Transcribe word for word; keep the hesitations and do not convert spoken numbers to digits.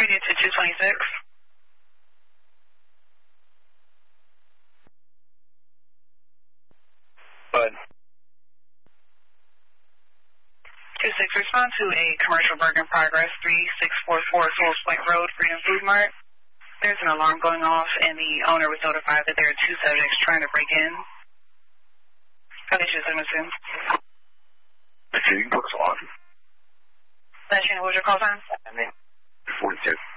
made it to two twenty-six. Bud. two six, respond to a commercial burger in progress, three six four four Souls Point Road, Freedom Food Mart. There's an alarm going off, and the owner was notified that there are two subjects trying to break in. Conditions in Mizzou. Okay, you can book us on. That's what was your call time? forty-two.